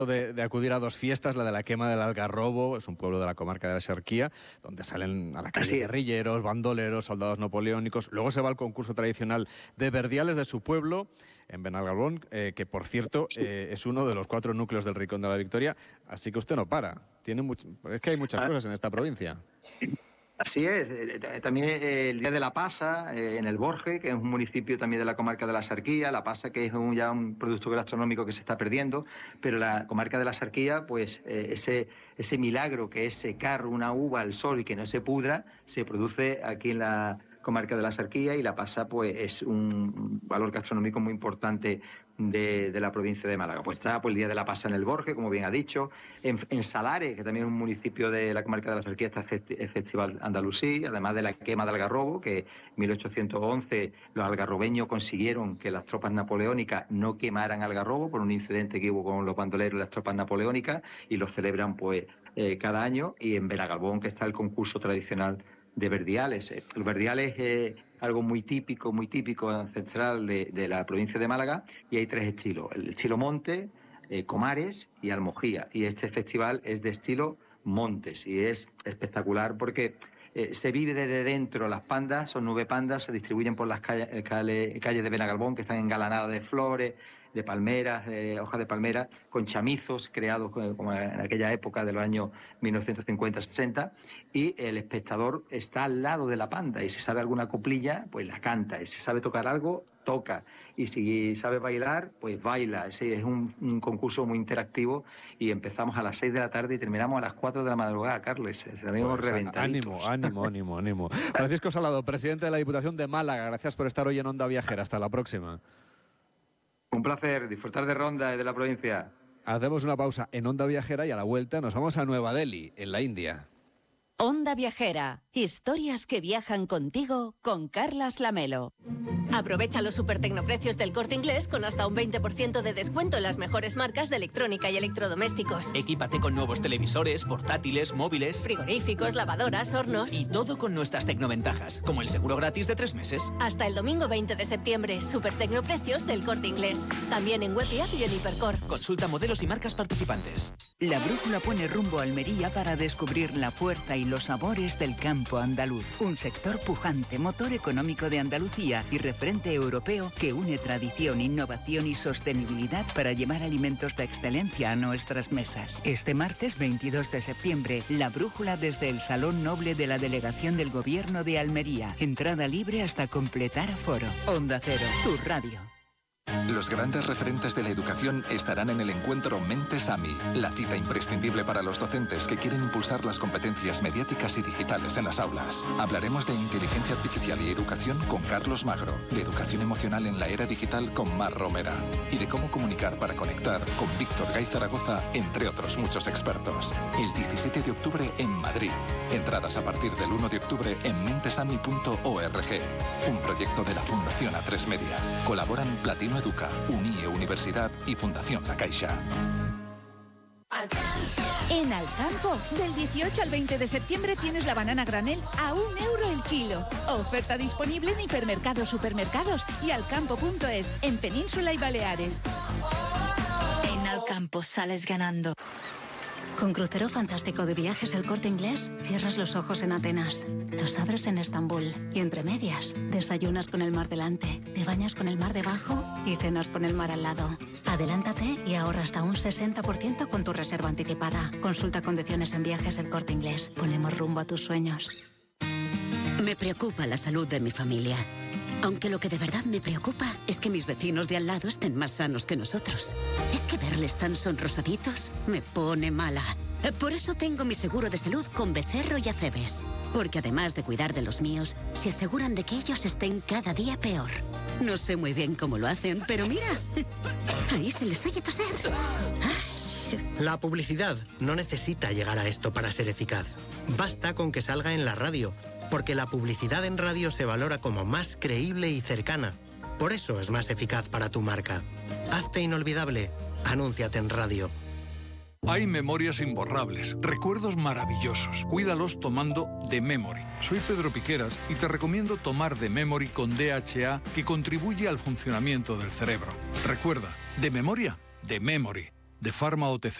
de acudir a dos fiestas, la de la quema del Algarrobo, es un pueblo de la comarca de la Serquía, donde salen a la calle guerrilleros, bandoleros, soldados napoleónicos. Luego se va al concurso tradicional de Verdiales de su pueblo, en Benalgarbón, que por cierto es uno de los 4 núcleos del Rincón de la Victoria, así que usted no para. Es que hay muchas cosas en esta provincia. Así es, también el Día de la Pasa en el Borje, que es un municipio también de la comarca de la Sarquía, la pasa que es ya un producto gastronómico que se está perdiendo, pero la comarca de la Sarquía, pues ese milagro que es secar una uva al sol y que no se pudra, se produce aquí en la comarca de la Sarquía, y la pasa pues es un valor gastronómico muy importante de la provincia de Málaga. Pues está pues, el Día de la Pasa en el Borje, como bien ha dicho, en Salares, que también es un municipio de la comarca de la Sarquía, está el Festival Andalusí, además de la quema de Algarrobo, que en 1811 los algarrobeños consiguieron que las tropas napoleónicas no quemaran Algarrobo por un incidente que hubo con los bandoleros y las tropas napoleónicas, y lo celebran pues cada año. Y en Benalgarbón, que está el concurso tradicional de Verdiales. El Verdiales es algo muy típico ancestral de la provincia de Málaga, y hay 3 estilos: el estilo Monte, Comares y Almojía, y este festival es de estilo Montes y es espectacular porque se vive desde dentro. Las pandas, son 9 pandas, se distribuyen por las calles de Benalgarbón, que están engalanadas de flores, de palmeras, de hojas de palmera, con chamizos creados como en aquella época de los años 1950-60, y el espectador está al lado de la panda, y si sabe alguna coplilla, pues la canta, y si sabe tocar algo, toca, y si sabe bailar, pues baila. Es un concurso muy interactivo, y empezamos a las 6 de la tarde y terminamos a las 4 de la madrugada, Carles. Salimos reventaditos. Ánimo. Francisco Salado, presidente de la Diputación de Málaga, gracias por estar hoy en Onda Viajera. Hasta la próxima. Un placer disfrutar de Ronda y de la provincia. Hacemos una pausa en Onda Viajera y a la vuelta nos vamos a Nueva Delhi, en la India. Onda Viajera. Historias que viajan contigo con Carlas Lamelo. Aprovecha los supertecnoprecios del Corte Inglés con hasta un 20% de descuento en las mejores marcas de electrónica y electrodomésticos. Equípate con nuevos televisores, portátiles, móviles, frigoríficos, lavadoras, hornos. Y todo con nuestras tecnoventajas, como el seguro gratis de 3 meses. Hasta el domingo 20 de septiembre, supertecnoprecios del Corte Inglés. También en web y app y en Hipercor. Consulta modelos y marcas participantes. La brújula pone rumbo a Almería para descubrir la fuerza y los sabores del campo andaluz. Un sector pujante, motor económico de Andalucía y referente europeo que une tradición, innovación y sostenibilidad para llevar alimentos de excelencia a nuestras mesas. Este martes 22 de septiembre, la brújula desde el Salón Noble de la Delegación del Gobierno de Almería. Entrada libre hasta completar aforo. Onda Cero, tu radio. Los grandes referentes de la educación estarán en el encuentro Mentes AMI, la cita imprescindible para los docentes que quieren impulsar las competencias mediáticas y digitales en las aulas. Hablaremos de inteligencia artificial y educación con Carlos Magro, de educación emocional en la era digital con Mar Romera, y de cómo comunicar para conectar con Víctor Gay Zaragoza, entre otros muchos expertos. El 17 de octubre en Madrid. Entradas a partir del 1 de octubre en mentesami.org. Un proyecto de la Fundación A3 Media. Colaboran Platino Educa, UNIE Universidad y Fundación La Caixa. En Alcampo, del 18 al 20 de septiembre tienes la banana granel a €1 el kilo. Oferta disponible en hipermercados, supermercados y alcampo.es, en Península y Baleares. En Alcampo sales ganando. Con Crucero Fantástico de Viajes El Corte Inglés, cierras los ojos en Atenas, los abres en Estambul y entre medias, desayunas con el mar delante, te bañas con el mar debajo y cenas con el mar al lado. Adelántate y ahorra hasta un 60% con tu reserva anticipada. Consulta condiciones en Viajes El Corte Inglés. Ponemos rumbo a tus sueños. Me preocupa la salud de mi familia. Aunque lo que de verdad me preocupa es que mis vecinos de al lado estén más sanos que nosotros. Es que verles tan sonrosaditos me pone mala. Por eso tengo mi seguro de salud con Becerro y Acebes. Porque además de cuidar de los míos, se aseguran de que ellos estén cada día peor. No sé muy bien cómo lo hacen, pero mira, ahí se les oye toser. La publicidad no necesita llegar a esto para ser eficaz. Basta con que salga en la radio, porque la publicidad en radio se valora como más creíble y cercana. Por eso es más eficaz para tu marca. Hazte inolvidable. Anúnciate en radio. Hay memorias imborrables, recuerdos maravillosos. Cuídalos tomando The Memory. Soy Pedro Piqueras y te recomiendo tomar The Memory con DHA, que contribuye al funcionamiento del cerebro. Recuerda, de memoria, The Memory. de Pharma OTC.